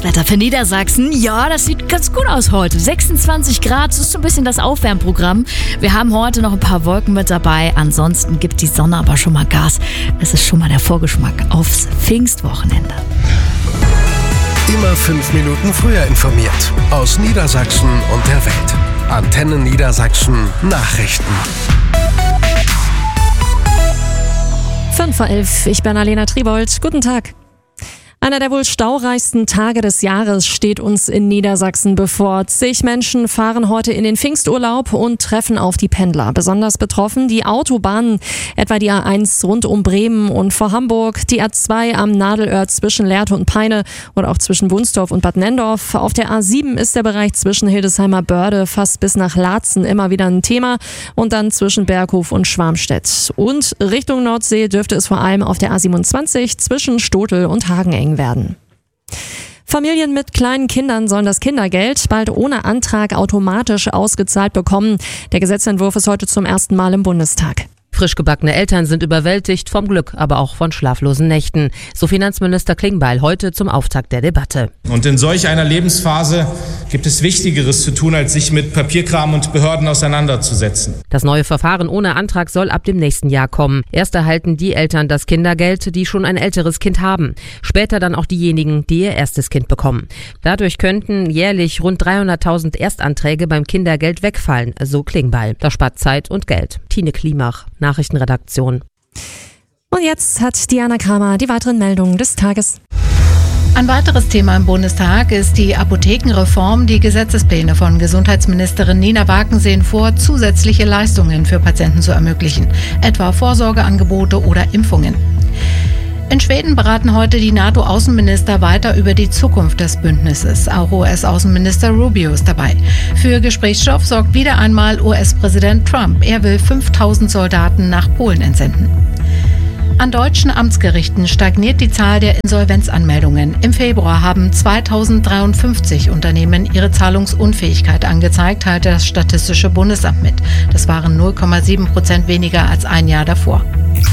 das Wetter für Niedersachsen. Ja, das sieht ganz gut aus heute. 26 Grad, das ist so ein bisschen das Aufwärmprogramm. Wir haben heute noch ein paar Wolken mit dabei. Ansonsten gibt die Sonne aber schon mal Gas. Es ist schon mal der Vorgeschmack aufs Pfingstwochenende. Immer 5 Minuten früher informiert. Aus Niedersachsen und der Welt. Antenne Niedersachsen Nachrichten. 5:11 Uhr, ich bin Alena Tribold. Guten Tag. Einer der wohl staureichsten Tage des Jahres steht uns in Niedersachsen bevor. Zig Menschen fahren heute in den Pfingsturlaub und treffen auf die Pendler. Besonders betroffen die Autobahnen, etwa die A1 rund um Bremen und vor Hamburg, die A2 am Nadelöhr zwischen Lehrte und Peine oder auch zwischen Wunsdorf und Bad Nenndorf. Auf der A7 ist der Bereich zwischen Hildesheimer Börde fast bis nach Laatzen immer wieder ein Thema und dann zwischen Berghof und Schwarmstedt. Und Richtung Nordsee dürfte es vor allem auf der A27 zwischen Stotel und Hageneng werden. Familien mit kleinen Kindern sollen das Kindergeld bald ohne Antrag automatisch ausgezahlt bekommen. Der Gesetzentwurf ist heute zum ersten Mal im Bundestag. Frisch gebackene Eltern sind überwältigt vom Glück, aber auch von schlaflosen Nächten. So Finanzminister Klingbeil heute zum Auftakt der Debatte. Und in solch einer Lebensphase gibt es Wichtigeres zu tun, als sich mit Papierkram und Behörden auseinanderzusetzen. Das neue Verfahren ohne Antrag soll ab dem nächsten Jahr kommen. Erst erhalten die Eltern das Kindergeld, die schon ein älteres Kind haben. Später dann auch diejenigen, die ihr erstes Kind bekommen. Dadurch könnten jährlich rund 300.000 Erstanträge beim Kindergeld wegfallen, so Klingbeil. Das spart Zeit und Geld. Tine Klimach, Nachrichtenredaktion. Und jetzt hat Diana Kramer die weiteren Meldungen des Tages. Ein weiteres Thema im Bundestag ist die Apothekenreform. Die Gesetzespläne von Gesundheitsministerin Nina Wagen sehen vor, zusätzliche Leistungen für Patienten zu ermöglichen, etwa Vorsorgeangebote oder Impfungen. In Schweden beraten heute die NATO-Außenminister weiter über die Zukunft des Bündnisses. Auch US-Außenminister Rubio ist dabei. Für Gesprächsstoff sorgt wieder einmal US-Präsident Trump. Er will 5.000 Soldaten nach Polen entsenden. An deutschen Amtsgerichten stagniert die Zahl der Insolvenzanmeldungen. Im Februar haben 2053 Unternehmen ihre Zahlungsunfähigkeit angezeigt, teilte das Statistische Bundesamt mit. Das waren 0,7% weniger als ein Jahr davor.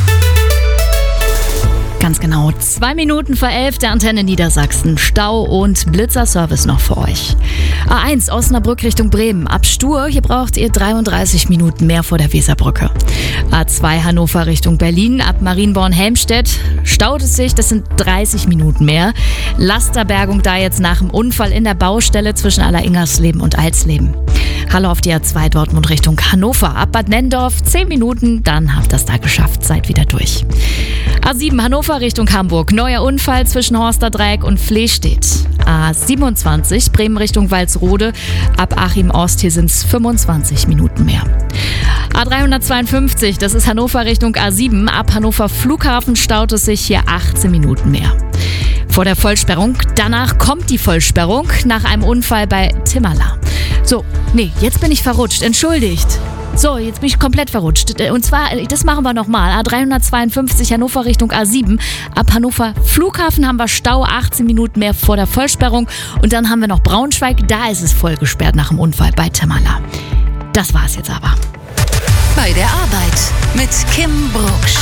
Ganz genau, 2 Minuten vor 11 der Antenne Niedersachsen. Stau und Blitzerservice noch für euch. A1 Osnabrück Richtung Bremen. Ab Stur, hier braucht ihr 33 Minuten mehr vor der Weserbrücke. A2 Hannover Richtung Berlin. Ab Marienborn-Helmstedt staut es sich, das sind 30 Minuten mehr. Lasterbergung da jetzt nach dem Unfall in der Baustelle zwischen Alleringersleben und Alsleben. Hallo auf die A2 Dortmund Richtung Hannover. Ab Bad Nenndorf 10 Minuten, dann habt ihr das da geschafft. Seid wieder durch. A7 Hannover Richtung Hamburg. Neuer Unfall zwischen Horsterdreieck und Flehstedt. A27 Bremen Richtung Walsrode. Ab Achim Ost, hier sind es 25 Minuten mehr. A352, das ist Hannover Richtung A7. Ab Hannover Flughafen staut es sich hier 18 Minuten mehr. Vor der Vollsperrung, danach kommt die Vollsperrung nach einem Unfall bei Timmerla. So, nee, jetzt bin ich verrutscht, entschuldigt. So, jetzt bin ich komplett verrutscht. Und zwar, das machen wir nochmal. A352 Hannover Richtung A7. Ab Hannover Flughafen haben wir Stau, 18 Minuten mehr vor der Vollsperrung. Und dann haben wir noch Braunschweig, da ist es voll gesperrt nach dem Unfall bei Timmerla. Das war's jetzt aber. Bei der Arbeit mit Kim Brucksch.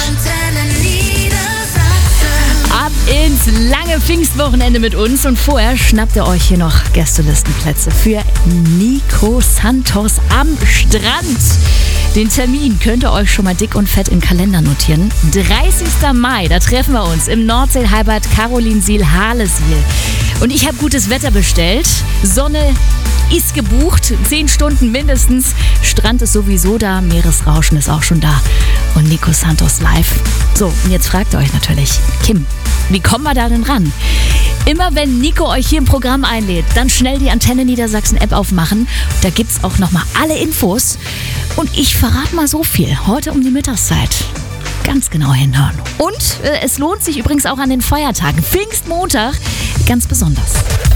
Ab ins lange Pfingstwochenende mit uns und vorher schnappt ihr euch hier noch Gästelistenplätze für Nico Santos am Strand. Den Termin könnt ihr euch schon mal dick und fett im Kalender notieren. 30. Mai, da treffen wir uns im Nordseehalbad Carolinsiel-Halesiel. Und ich habe gutes Wetter bestellt. Sonne ist gebucht, 10 Stunden mindestens. Strand ist sowieso da, Meeresrauschen ist auch schon da. Und Nico Santos live. So, und jetzt fragt ihr euch natürlich, Kim, wie kommen wir da denn ran? Immer wenn Nico euch hier im Programm einlädt, dann schnell die Antenne Niedersachsen App aufmachen. Da gibt's auch nochmal alle Infos. Und ich verrate mal so viel, heute um die Mittagszeit. Ganz genau hinhören. Und es lohnt sich übrigens auch an den Feiertagen. Pfingstmontag ganz besonders.